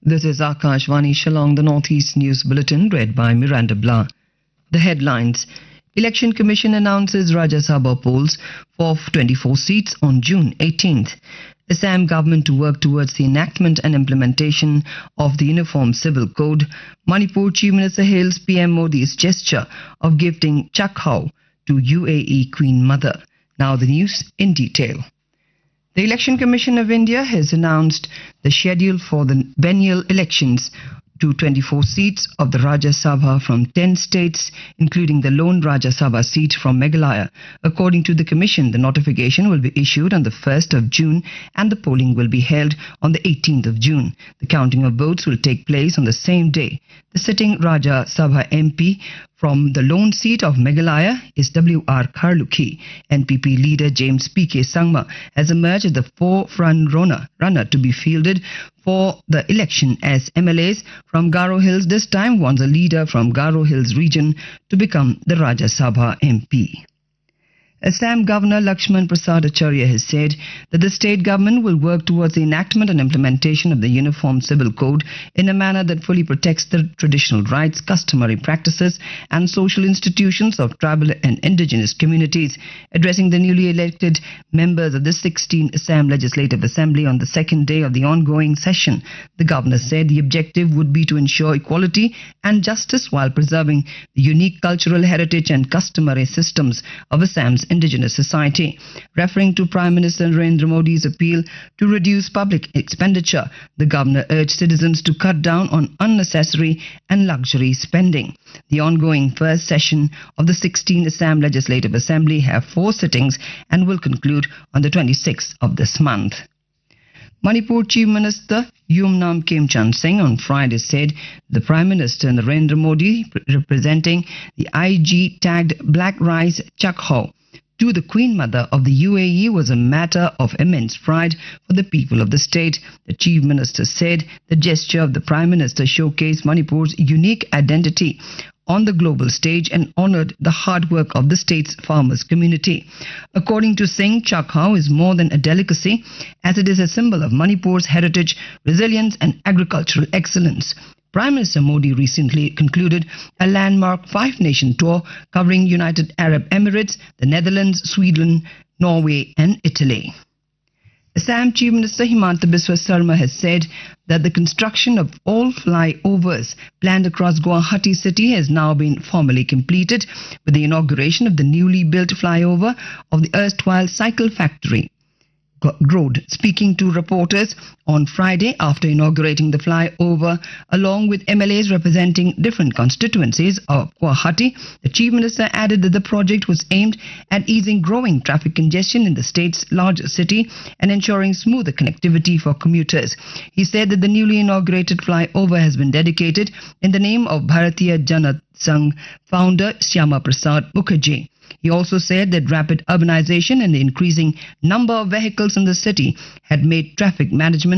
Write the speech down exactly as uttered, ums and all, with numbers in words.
This is Akashvani Shillong, the Northeast News Bulletin, read by Miranda Blah. The headlines. Election Commission announces Rajya Sabha polls for twenty-four seats on June eighteenth. Assam government to work towards the enactment and implementation of the Uniform Civil Code. Manipur Chief Minister hails P M Modi's gesture of gifting Chakhau to U A E Queen Mother. Now the news in detail. The Election Commission of India has announced the schedule for the biennial elections to twenty-four seats of the Rajya Sabha from ten states, including the lone Rajya Sabha seat from Meghalaya. According to the Commission, the notification will be issued on the first of June and the polling will be held on the eighteenth of June. The counting of votes will take place on the same day. The sitting Rajya Sabha M P from the lone seat of Meghalaya is W R Kharlukhi. N P P leader James P K Sangma has emerged as the forefront runner, runner to be fielded for the election as M L As from Garo Hills this time wants a leader from Garo Hills region to become the Rajya Sabha M P. Assam Governor Lakshman Prasad Acharya has said that the state government will work towards the enactment and implementation of the Uniform Civil Code in a manner that fully protects the traditional rights, customary practices and social institutions of tribal and indigenous communities. Addressing the newly elected members of the sixteenth Assam Legislative Assembly on the second day of the ongoing session, the governor said the objective would be to ensure equality and justice while preserving the unique cultural heritage and customary systems of Assam's indigenous society. Referring to Prime Minister Narendra Modi's appeal to reduce public expenditure, the governor urged citizens to cut down on unnecessary and luxury spending. The ongoing first session of the sixteenth Assam Legislative Assembly have four sittings and will conclude on the twenty-sixth of this month. Manipur Chief Minister Yumnam Khemchand Singh on Friday said the Prime Minister Narendra Modi representing the I G-tagged black rice Chakhau to the Queen Mother of the U A E was a matter of immense pride for the people of the state. The Chief Minister said the gesture of the Prime Minister showcased Manipur's unique identity on the global stage and honored the hard work of the state's farmers community. According to Singh, Chakhau is more than a delicacy as it is a symbol of Manipur's heritage, resilience and agricultural excellence. Prime Minister Modi recently concluded a landmark five-nation tour covering United Arab Emirates, the Netherlands, Sweden, Norway and Italy. Assam Chief Minister Himanta Biswa Sarma has said that the construction of all flyovers planned across Guwahati city has now been formally completed with the inauguration of the newly built flyover of the erstwhile cycle factory road. Speaking to reporters on Friday after inaugurating the flyover along with M L As representing different constituencies of Guwahati, the Chief Minister added that the project was aimed at easing growing traffic congestion in the state's largest city and ensuring smoother connectivity for commuters. He said that the newly inaugurated flyover has been dedicated in the name of Bharatiya Janata Sangh founder Shyama Prasad Mukherjee. He also said that rapid urbanization and the increasing number of vehicles in the city had made traffic management